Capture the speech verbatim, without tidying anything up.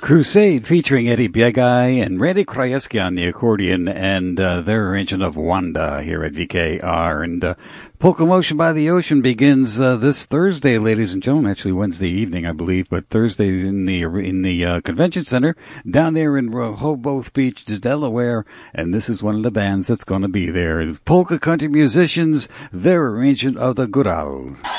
Crusade featuring Eddie Biegay and Randy Krajewski on the accordion and uh, their arrangement of Wanda here at V K R. And uh, Polka Motion by the Ocean begins uh, this Thursday, ladies and gentlemen. Actually, Wednesday evening, I believe, but Thursday in the in the uh, convention center down there in Rehoboth Beach, Delaware. And this is one of the bands that's going to be there. Polka country musicians, their arrangement of the Gural.